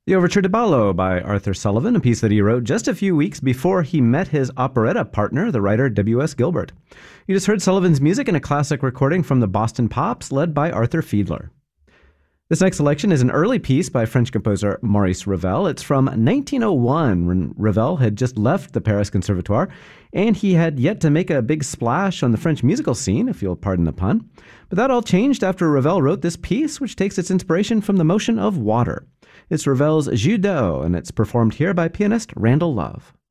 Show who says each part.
Speaker 1: The Overture to Ballo by Arthur Sullivan, a piece that he wrote just a few weeks before he met his operetta partner, the writer W.S. Gilbert. You just heard Sullivan's music in a classic recording from the Boston Pops, led by Arthur Fiedler. This next selection is an early piece by French composer Maurice Ravel. It's from 1901, when Ravel had just left the Paris Conservatoire, and he had yet to make a big splash on the French musical scene, if you'll pardon the pun. But that all changed after Ravel wrote this piece, which takes its inspiration from the motion of water. It's Ravel's Jeu d'eau, and it's performed here by pianist Randall Love.